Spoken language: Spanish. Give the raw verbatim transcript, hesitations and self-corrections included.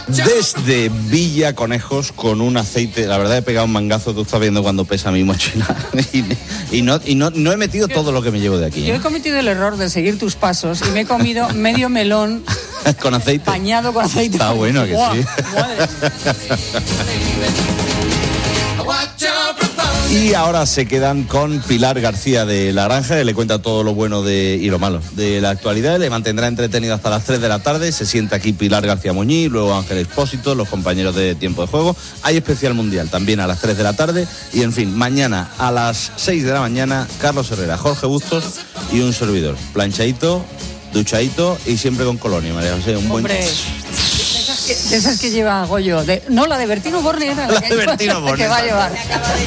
desde Villa Conejos con un aceite. La verdad he pegado un mangazo, tú estás viendo cuando pesa mi mochila. y, y, no, y no, no he metido todo lo que me llevo de aquí. Yo ¿eh? he cometido el error de seguir tus pasos y me he comido medio melón con aceite. Bañado con aceite. Está bueno que ¡Guau! sí. Madre. Y ahora se quedan con Pilar García de La Granja, que le cuenta todo lo bueno de, y lo malo de la actualidad. Le mantendrá entretenido hasta las tres de la tarde. Se sienta aquí Pilar García Muñiz, luego Ángel Expósito, los compañeros de Tiempo de Juego. Hay especial mundial también a las tres de la tarde. Y en fin, mañana a las seis de la mañana, Carlos Herrera, Jorge Bustos y un servidor. Planchadito, duchadito y siempre con colonia, María José. Un buen... Hombre, de esas que lleva Goyo. De, no, la de Bertino Borne era la, La que, de Bertino Borne. que va a llevar.